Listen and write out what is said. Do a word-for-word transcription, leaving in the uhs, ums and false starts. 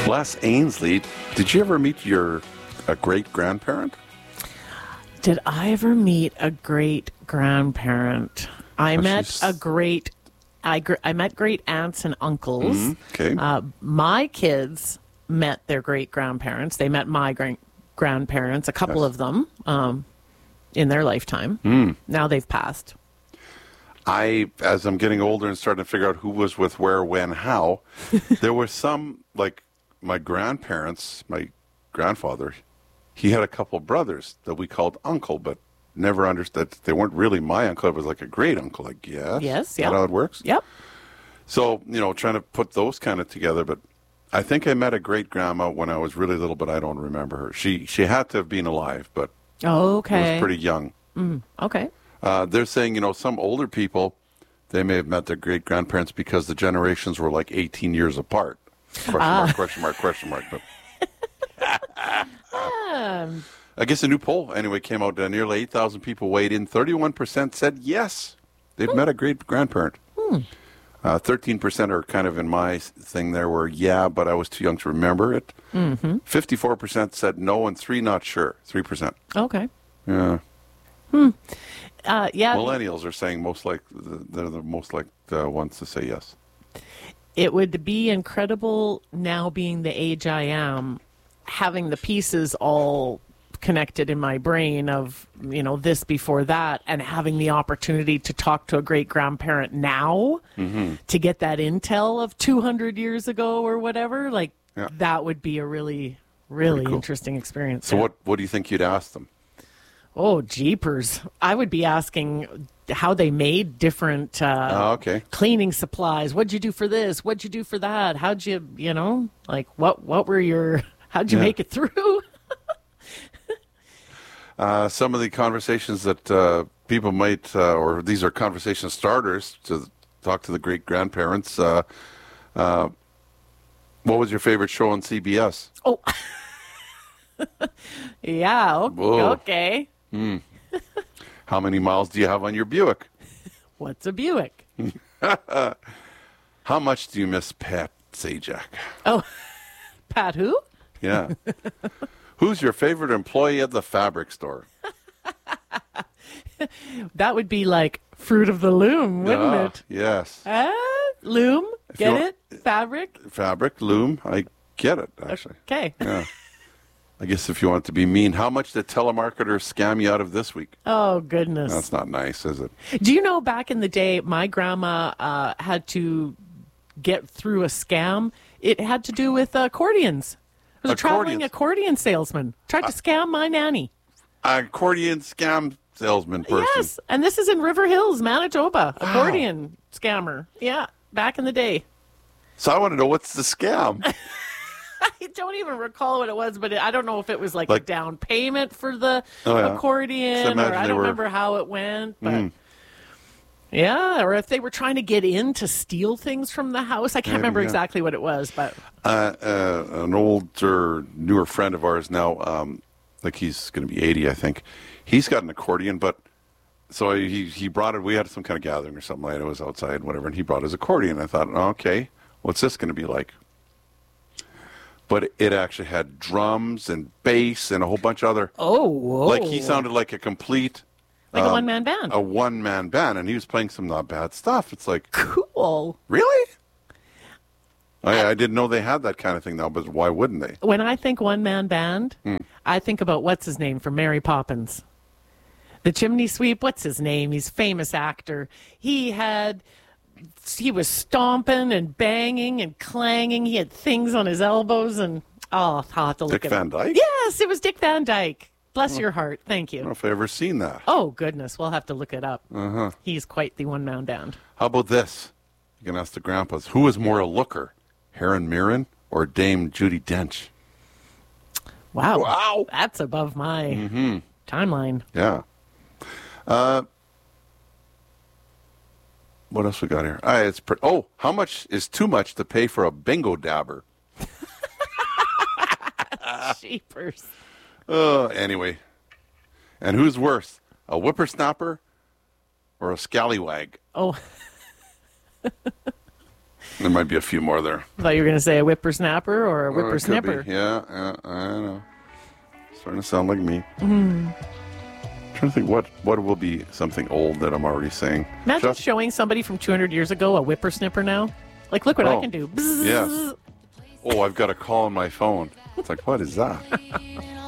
Les Ainsley, did you ever meet your a great-grandparent? Did I ever meet a great grandparent? I Oh, met she's- a great, I, gr- I met great aunts and uncles. Mhm, okay. Uh, my kids met their great grandparents. They met my great grandparents, a couple Yes. of them, um, in their lifetime. Mm. Now they've passed. I, as I'm getting older and starting to figure out who was with where, when, how, there was some, like my grandparents, my grandfather, he had a couple brothers that we called uncle, but never understood. They weren't really my uncle. It was like a great uncle, I guess. Yes, Is yeah. that how it works? Yep. So, you know, trying to put those kind of together, but I think I met a great grandma when I was really little, but I don't remember her. She she had to have been alive, but Okay. was pretty young. Mm, okay. Uh, they're saying, you know, some older people, they may have met their great grandparents because the generations were like eighteen years apart. Question Ah. mark, question mark, question mark. But Um, I guess a new poll, anyway, came out. Uh, nearly eight thousand people weighed in. thirty-one percent said yes, they've met a great grandparent. Hmm. Uh, thirteen percent are kind of in my s- thing there where, yeah, but I was too young to remember it. Mm-hmm. fifty-four percent said no, and three not sure. three percent. Okay. Yeah. Hmm. Uh, yeah. Millennials are saying most like they're the most like the ones to say yes. It would be incredible now, being the age I am, having the pieces all connected in my brain of, you know, this before that, and having the opportunity to talk to a great grandparent now Mm-hmm. to get that intel of two hundred years ago or whatever. Like, Yeah. that would be a really, really cool. interesting experience. So yeah. what what do you think you'd ask them? Oh, jeepers. I would be asking how they made different uh, Oh, okay. cleaning supplies. What'd you do for this? What'd you do for that? How'd you, you know, like what, what were your, how'd you Yeah. make it through? Uh, some of the conversations that uh, people might, uh, or these are conversation starters to talk to the great grandparents. Uh, uh, what was your favorite show on C B S? Oh, yeah. o- Whoa. Okay. Mm. How many miles do you have on your Buick? What's a Buick? How much do you miss Pat Sajak? Oh, Pat who? Yeah. Who's your favorite employee at the fabric store? That would be like Fruit of the Loom, wouldn't Ah, it? Yes. Uh, loom? If you Get want- it? Fabric? Fabric, loom. I get it, actually. Okay. Yeah. I guess if you want to be mean, how much did telemarketers scam you out of this week? Oh, goodness. That's not nice, is it? Do you know, back in the day, my grandma uh, had to get through a scam. It had to do with accordions. It was a traveling Accordions. accordion salesman. Tried to scam my nanny. Accordion scam salesman person. Yes, and this is in River Hills, Manitoba. Accordion scammer. Yeah, back in the day. So I want to know, what's the scam? I don't even recall what it was, but I don't know if it was like, Like- a down payment for the Oh, yeah. 'Cause I accordion, or imagine I they don't were- remember how it went, but... Mm. Yeah, or if they were trying to get in to steal things from the house. I can't Maybe, remember yeah. exactly what it was, but Uh, uh, an older, newer friend of ours now, um, like he's going to be eighty, I think. He's got an accordion, but so he he brought it. We had some kind of gathering or something like that. It was outside, whatever, and he brought his accordion. I thought, oh, okay, what's this going to be like? But it actually had drums and bass and a whole bunch of other. oh, whoa. Like he sounded like a complete. like a um, one-man band. A one man band, and he was playing some not bad stuff. It's like, Cool. really? I, I didn't know they had that kind of thing now, but why wouldn't they? When I think one-man band, Hmm. I think about what's his name from Mary Poppins. The chimney sweep, what's his name? He's a famous actor. He had, he was stomping and banging and clanging. He had things on his elbows and, oh, I'll have to look Dick at Van it. Dyke? Yes, it was Dick Van Dyke. Bless your heart. Thank I don't know you. if I've ever seen that. Oh, goodness. We'll have to look it up. Uh-huh. He's quite the one-man band. How about this? You can ask the grandpas. Who is more a looker, Helen Mirren or Dame Judi Dench? Wow. Wow. That's above my Mm-hmm. timeline. Yeah. Uh, what else we got here? Ah, it's pre- oh, how much is too much to pay for a bingo dabber? Jeepers. Uh, anyway. And who's worse, a whippersnapper or a scallywag? Oh. There might be a few more there. I thought you were going to say a whippersnapper or a Uh, it could whippersnipper. be. Yeah, yeah, I know. Starting to sound like me. Mm. Trying to think what what will be something old that I'm already saying. Imagine Just- showing somebody from two hundred years ago a whippersnipper now. Like, look what I Oh, can do. yes. Oh, I've got a call on my phone. It's like, what is that?